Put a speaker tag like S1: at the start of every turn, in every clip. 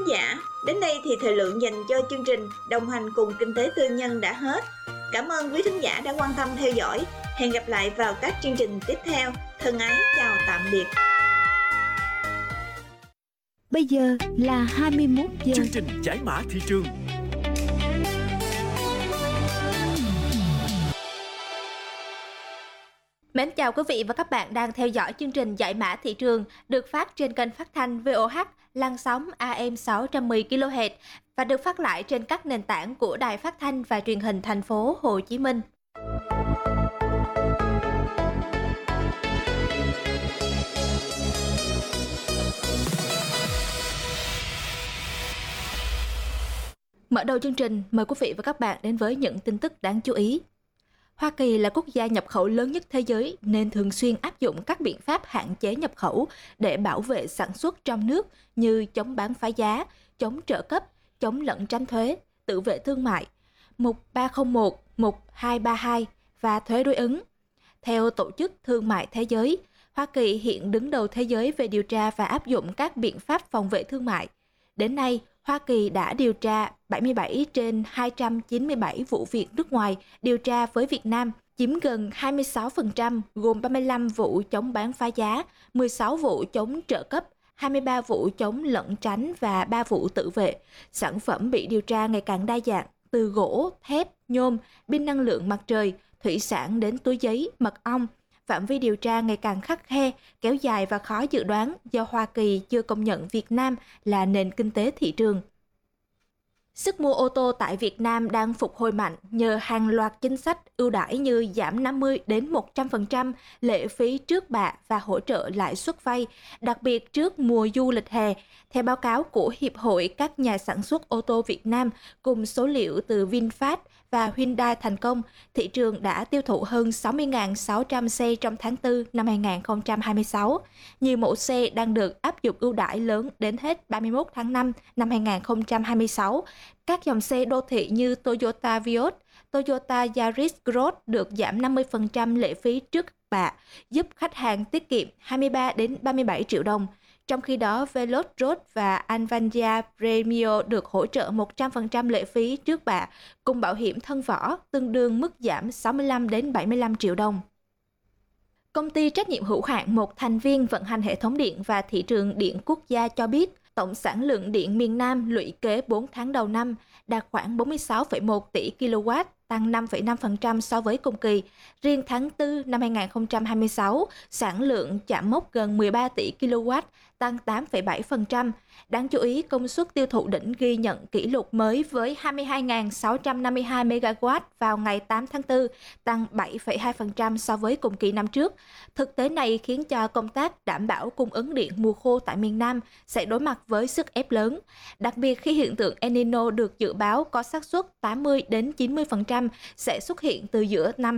S1: thính giả, đến đây thì thời lượng dành cho chương trình Đồng hành cùng Kinh tế Tư nhân đã hết. Cảm ơn quý thính giả đã quan tâm theo dõi. Hẹn gặp lại vào các chương trình tiếp theo. Thân ái chào tạm biệt.
S2: Bây giờ là 21 giờ.
S3: Chương trình giải mã thị trường.
S4: Mến chào quý vị và các bạn đang theo dõi chương trình Giải mã thị trường được phát trên kênh phát thanh VOH làn sóng AM 610 kHz và được phát lại trên các nền tảng của Đài Phát thanh và Truyền hình Thành phố Hồ Chí Minh. Mở đầu chương trình, mời quý vị và các bạn đến với những tin tức đáng chú ý. Hoa Kỳ là quốc gia nhập khẩu lớn nhất thế giới nên thường xuyên áp dụng các biện pháp hạn chế nhập khẩu để bảo vệ sản xuất trong nước như chống bán phá giá, chống trợ cấp, chống lẩn tránh thuế, tự vệ thương mại, mục 301, mục 232 và thuế đối ứng. Theo Tổ chức Thương mại Thế giới, Hoa Kỳ hiện đứng đầu thế giới về điều tra và áp dụng các biện pháp phòng vệ thương mại. Đến nay, Hoa Kỳ đã điều tra 77 trên 297 vụ việc nước ngoài điều tra với Việt Nam, chiếm gần 26%, gồm 35 vụ chống bán phá giá, 16 vụ chống trợ cấp, 23 vụ chống lẩn tránh và 3 vụ tự vệ. Sản phẩm bị điều tra ngày càng đa dạng, từ gỗ, thép, nhôm, pin năng lượng mặt trời, thủy sản đến túi giấy, mật ong. Phạm vi điều tra ngày càng khắt khe, kéo dài và khó dự đoán do Hoa Kỳ chưa công nhận Việt Nam là nền kinh tế thị trường. Sức mua ô tô tại Việt Nam đang phục hồi mạnh nhờ hàng loạt chính sách ưu đãi như giảm 50 đến 100% lệ phí trước bạ và hỗ trợ lãi suất vay, đặc biệt trước mùa du lịch hè. Theo báo cáo của Hiệp hội các nhà sản xuất ô tô Việt Nam cùng số liệu từ VinFast và Hyundai thành công, thị trường đã tiêu thụ hơn 60.600 xe trong tháng 4 năm 2026. Nhiều mẫu xe đang được áp dụng ưu đãi lớn đến hết 31 tháng 5 năm 2026. Các dòng xe đô thị như Toyota Vios, Toyota Yaris Cross được giảm 50% lệ phí trước bạ, giúp khách hàng tiết kiệm 23 đến 37 triệu đồng. Trong khi đó, Veloz Road và Avanza Premio được hỗ trợ 100% lệ phí trước bạ cùng bảo hiểm thân vỏ, tương đương mức giảm 65 đến 75 triệu đồng. Công ty trách nhiệm hữu hạn một thành viên vận hành hệ thống điện và thị trường điện quốc gia cho biết, tổng sản lượng điện miền Nam lũy kế 4 tháng đầu năm đạt khoảng 46,1 tỷ kW, tăng 5,5% so với cùng kỳ. Riêng tháng 4 năm 2026, sản lượng chạm mốc gần 13 tỷ kW, tăng 8,7%. Đáng chú ý, công suất tiêu thụ đỉnh ghi nhận kỷ lục mới với 22.652 MW vào ngày 8 tháng 4, tăng 7,2% so với cùng kỳ năm trước. Thực tế này khiến cho công tác đảm bảo cung ứng điện mùa khô tại miền Nam sẽ đối mặt với sức ép lớn. Đặc biệt khi hiện tượng El Nino được dự báo có xác suất 80 đến 90% sẽ xuất hiện từ giữa năm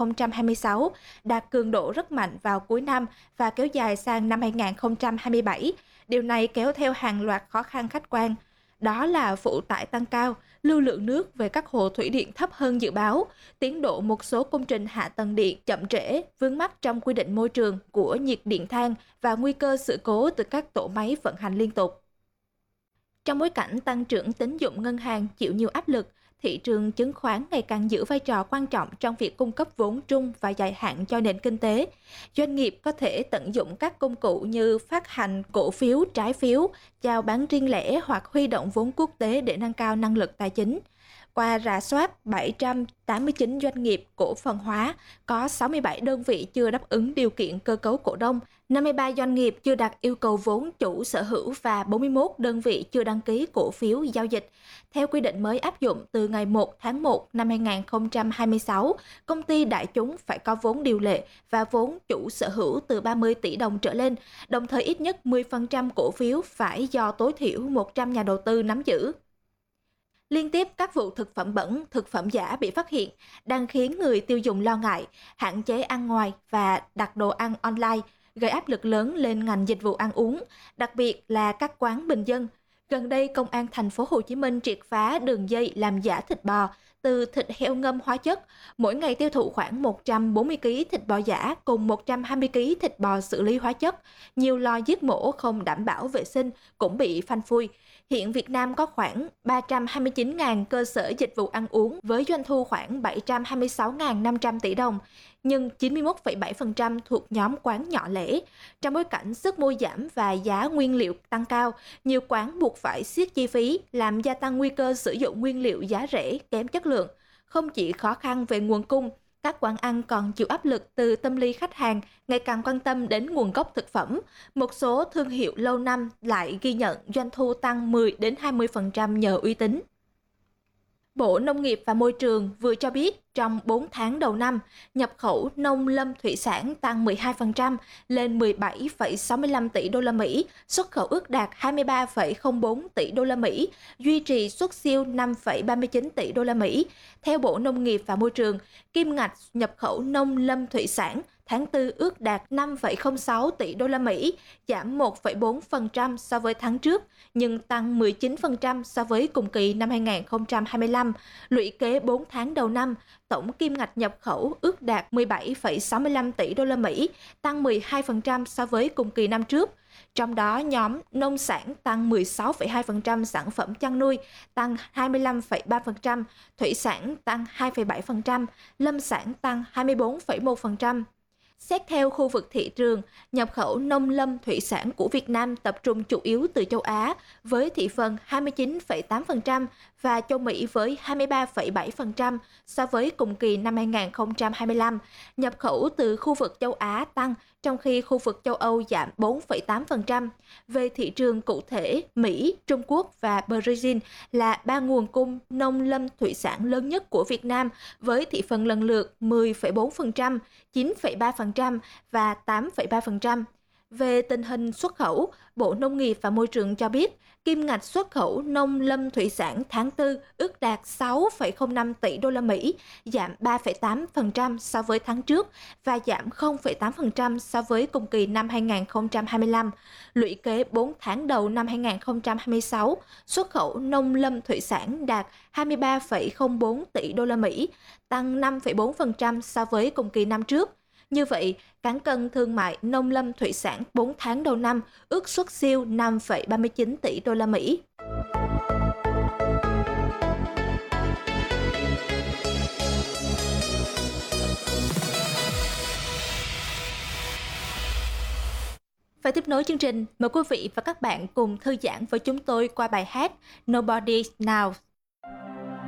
S4: 2026, đạt cường độ rất mạnh vào cuối năm và kéo dài sang năm 2027. Điều này kéo theo hàng loạt khó khăn khách quan. Đó là phụ tải tăng cao, lưu lượng nước về các hồ thủy điện thấp hơn dự báo, tiến độ một số công trình hạ tầng điện chậm trễ, vướng mắc trong quy định môi trường của nhiệt điện than và nguy cơ sự cố từ các tổ máy vận hành liên tục. Trong bối cảnh tăng trưởng tín dụng ngân hàng chịu nhiều áp lực, thị trường chứng khoán ngày càng giữ vai trò quan trọng trong việc cung cấp vốn trung và dài hạn cho nền kinh tế. Doanh nghiệp có thể tận dụng các công cụ như phát hành cổ phiếu, trái phiếu, chào bán riêng lẻ hoặc huy động vốn quốc tế để nâng cao năng lực tài chính. Qua rà soát 789 doanh nghiệp cổ phần hóa, có 67 đơn vị chưa đáp ứng điều kiện cơ cấu cổ đông, 53 doanh nghiệp chưa đạt yêu cầu vốn chủ sở hữu và 41 đơn vị chưa đăng ký cổ phiếu giao dịch. Theo quy định mới áp dụng từ ngày 1 tháng 1 năm 2026, công ty đại chúng phải có vốn điều lệ và vốn chủ sở hữu từ 30 tỷ đồng trở lên, đồng thời ít nhất 10% cổ phiếu phải do tối thiểu 100 nhà đầu tư nắm giữ. Liên tiếp các vụ thực phẩm bẩn, thực phẩm giả bị phát hiện đang khiến người tiêu dùng lo ngại, hạn chế ăn ngoài và đặt đồ ăn online, gây áp lực lớn lên ngành dịch vụ ăn uống, đặc biệt là các quán bình dân. Gần đây, Công an thành phố Hồ Chí Minh triệt phá đường dây làm giả thịt bò, từ thịt heo ngâm hóa chất, mỗi ngày tiêu thụ khoảng 140 kg thịt bò giả cùng 120 kg thịt bò xử lý hóa chất. Nhiều lò giết mổ không đảm bảo vệ sinh cũng bị phanh phui. Hiện Việt Nam có khoảng 329.000 cơ sở dịch vụ ăn uống với doanh thu khoảng 726.500 tỷ đồng, nhưng 91,7% thuộc nhóm quán nhỏ lẻ. Trong bối cảnh sức mua giảm và giá nguyên liệu tăng cao, nhiều quán buộc phải siết chi phí, làm gia tăng nguy cơ sử dụng nguyên liệu giá rẻ, kém chất lượng. Không chỉ khó khăn về nguồn cung, các quán ăn còn chịu áp lực từ tâm lý khách hàng ngày càng quan tâm đến nguồn gốc thực phẩm. Một số thương hiệu lâu năm lại ghi nhận doanh thu tăng 10-20% nhờ uy tín. Bộ Nông nghiệp và Môi trường vừa cho biết trong 4 tháng đầu năm, nhập khẩu nông lâm thủy sản tăng 12% lên 17,65 tỷ đô la Mỹ, xuất khẩu ước đạt 23,04 tỷ đô la Mỹ, duy trì xuất siêu 5,39 tỷ đô la Mỹ. Theo Bộ Nông nghiệp và Môi trường, kim ngạch nhập khẩu nông lâm thủy sản tháng 4 ước đạt 5,06 tỷ đô la Mỹ, giảm 1,4% so với tháng trước, nhưng tăng 19% so với cùng kỳ năm 2025. Lũy kế 4 tháng đầu năm, tổng kim ngạch nhập khẩu ước đạt 17,65 tỷ đô la Mỹ, tăng 12% so với cùng kỳ năm trước. Trong đó, nhóm nông sản tăng 16,2%, sản phẩm chăn nuôi tăng 25,3%, thủy sản tăng 2,7%, lâm sản tăng 24,1%. Xét theo khu vực thị trường, nhập khẩu nông lâm thủy sản của Việt Nam tập trung chủ yếu từ châu Á với thị phần 29,8% và châu Mỹ với 23,7% so với cùng kỳ năm 2025. Nhập khẩu từ khu vực châu Á tăng, trong khi khu vực châu Âu giảm 4,8%. Về thị trường cụ thể, Mỹ, Trung Quốc và Brazil là ba nguồn cung nông lâm thủy sản lớn nhất của Việt Nam với thị phần lần lượt 10,4%, 9,3% và 8,3%. Về tình hình xuất khẩu, Bộ Nông nghiệp và Môi trường cho biết, kim ngạch xuất khẩu nông lâm thủy sản tháng 4 ước đạt 6,05 tỷ đô la Mỹ, giảm 3,8% so với tháng trước và giảm 0,8% so với cùng kỳ năm 2025. Lũy kế 4 tháng đầu năm 2026, xuất khẩu nông lâm thủy sản đạt 23,04 tỷ đô la Mỹ, tăng 5,4% so với cùng kỳ năm trước. Như vậy, cán cân thương mại nông lâm thủy sản 4 tháng đầu năm ước xuất siêu 5,39 tỷ đô la Mỹ. Và tiếp nối chương trình, mời quý vị và các bạn cùng thư giãn với chúng tôi qua bài hát Nobody's Now.